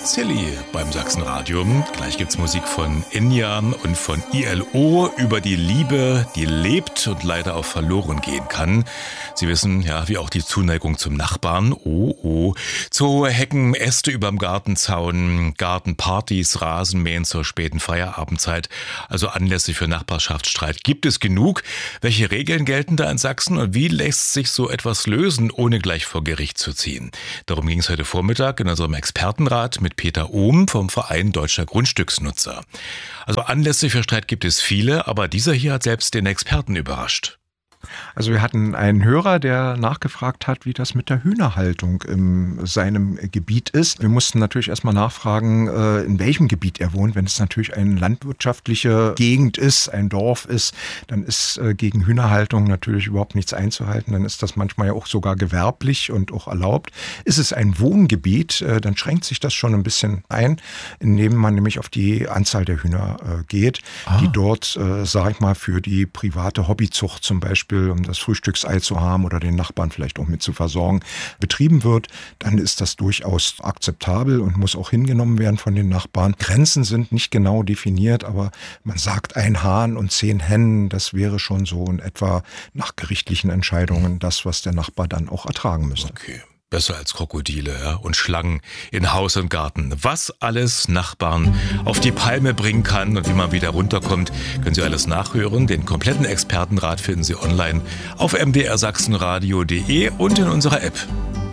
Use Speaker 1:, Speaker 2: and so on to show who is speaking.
Speaker 1: Silly beim Sachsenradio. Gleich gibt's Musik von Enya und von ILO über die Liebe, die lebt und leider auch verloren gehen kann. Sie wissen, ja, wie auch die Zuneigung zum Nachbarn. Oh. Zu hohe Hecken, Äste überm Gartenzaun, Gartenpartys, Rasenmähen zur späten Feierabendzeit. Also Anlässe für Nachbarschaftsstreit gibt es genug. Welche Regeln gelten da in Sachsen und wie lässt sich so etwas lösen, ohne gleich vor Gericht zu ziehen? Darum ging es heute Vormittag in unserem Expertenrat mit Peter Ohm vom Verein Deutscher Grundstücksnutzer. Also Anlässe für Streit gibt es viele, aber dieser hier hat selbst den Experten überrascht.
Speaker 2: Also wir hatten einen Hörer, der nachgefragt hat, wie das mit der Hühnerhaltung in seinem Gebiet ist. Wir mussten natürlich erstmal nachfragen, in welchem Gebiet er wohnt. Wenn es natürlich eine landwirtschaftliche Gegend ist, ein Dorf ist, dann ist gegen Hühnerhaltung natürlich überhaupt nichts einzuhalten. Dann ist das manchmal ja auch sogar gewerblich und auch erlaubt. Ist es ein Wohngebiet, dann schränkt sich das schon ein bisschen ein, indem man nämlich auf die Anzahl der Hühner geht, die dort, sage ich mal, für die private Hobbyzucht zum Beispiel, um das Frühstücksei zu haben oder den Nachbarn vielleicht auch mit zu versorgen, betrieben wird, dann ist das durchaus akzeptabel und muss auch hingenommen werden von den Nachbarn. Grenzen sind nicht genau definiert, aber man sagt, ein Hahn und 10 Hennen, das wäre schon so in etwa nach gerichtlichen Entscheidungen das, was der Nachbar dann auch ertragen müsste.
Speaker 1: Okay. Besser als Krokodile, ja, und Schlangen in Haus und Garten. Was alles Nachbarn auf die Palme bringen kann und wie man wieder runterkommt, können Sie alles nachhören. Den kompletten Expertenrat finden Sie online auf mdrsachsenradio.de und in unserer App.